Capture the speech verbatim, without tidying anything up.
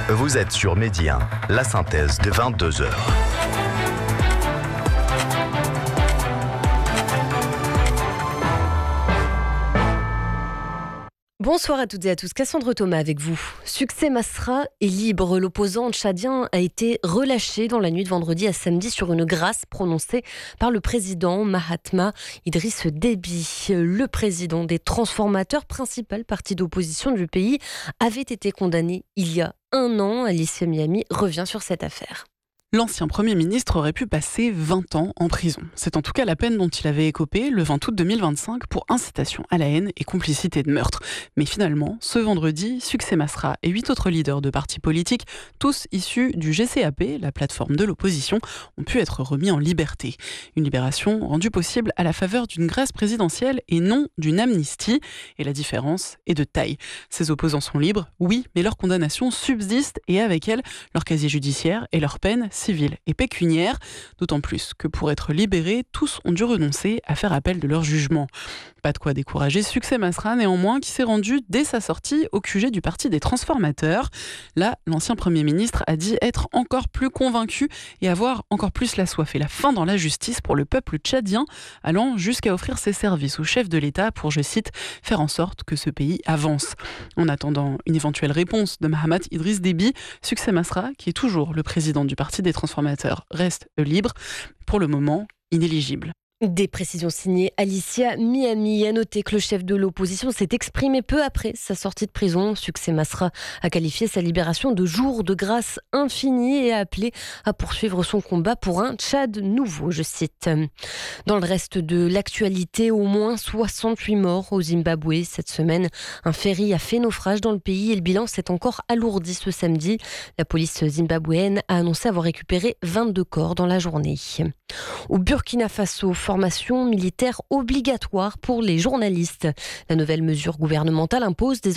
Vous êtes sur Midi un, la synthèse de vingt-deux heures. Bonsoir à toutes et à tous, Cassandre Thomas avec vous. Succès Masra est libre. L'opposant tchadien a été relâché dans la nuit de vendredi à samedi sur une grâce prononcée par le président Mahatma Idriss Déby. Le président des transformateurs, principal parti d'opposition du pays, avait été condamné il y a un an. Alicia Miami revient sur cette affaire. L'ancien Premier ministre aurait pu passer vingt ans en prison. C'est en tout cas la peine dont il avait écopé le vingt août deux mille vingt-cinq pour incitation à la haine et complicité de meurtre. Mais finalement, ce vendredi, Succès Masra et huit autres leaders de partis politiques, tous issus du G C A P, la plateforme de l'opposition, ont pu être remis en liberté. Une libération rendue possible à la faveur d'une grâce présidentielle et non d'une amnistie. Et la différence est de taille. Ces opposants sont libres, oui, mais leur condamnation subsiste et avec elle, leur casier judiciaire et leur peine civile et pécuniaire, d'autant plus que pour être libérés, tous ont dû renoncer à faire appel de leur jugement. Pas de quoi décourager Succès Masra, néanmoins, qui s'est rendu dès sa sortie au Q G du Parti des Transformateurs. Là, l'ancien Premier ministre a dit être encore plus convaincu et avoir encore plus la soif et la faim dans la justice pour le peuple tchadien, allant jusqu'à offrir ses services au chef de l'État pour, je cite, faire en sorte que ce pays avance. En attendant une éventuelle réponse de Mahatma Idriss Déby, Succès Masra, qui est toujours le président du Parti des Transformateurs, reste libre, pour le moment inéligible. Des précisions signées Alicia Miami. À noter que le chef de l'opposition s'est exprimé peu après sa sortie de prison. Succès Masra a qualifié sa libération de jour de grâce infinie et a appelé à poursuivre son combat pour un Tchad nouveau, je cite. Dans le reste de l'actualité, au moins soixante-huit morts au Zimbabwe cette semaine. Un ferry a fait naufrage dans le pays et le bilan s'est encore alourdi ce samedi. La police zimbabwéenne a annoncé avoir récupéré vingt-deux corps dans la journée. Au Burkina Faso, formation militaire obligatoire pour les journalistes. La nouvelle mesure gouvernementale impose des